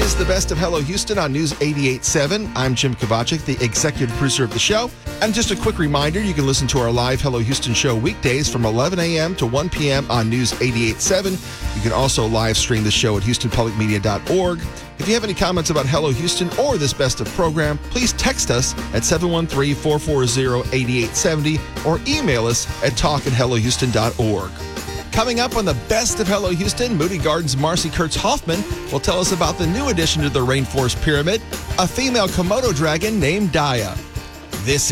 is the best of Hello Houston on News 88.7. I'm Jim Kovacic, the executive producer of the show. And just a quick reminder, you can listen to our live Hello Houston show weekdays from 11 a.m. to 1 p.m. on News 88.7. You can also live stream the show at HoustonPublicMedia.org. If you have any comments about Hello Houston or this best of program, please text us at 713-440-8870 or email us at talk@hellohouston.org. Coming up on the best of Hello Houston, Moody Gardens' Marcy Kurtz-Hoffman will tell us about the new addition to the Rainforest Pyramid, a female Komodo dragon named Daya. This